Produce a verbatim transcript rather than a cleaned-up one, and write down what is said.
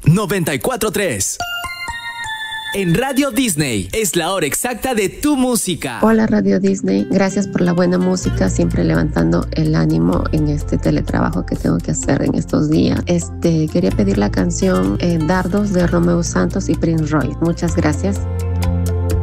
noventa y cuatro punto tres. En Radio Disney es la hora exacta de tu música. Hola Radio Disney, gracias por la buena música, siempre levantando el ánimo en este teletrabajo que tengo que hacer en estos días. Este, quería pedir la canción eh, Dardos de Romeo Santos y Prince Royce. Muchas gracias.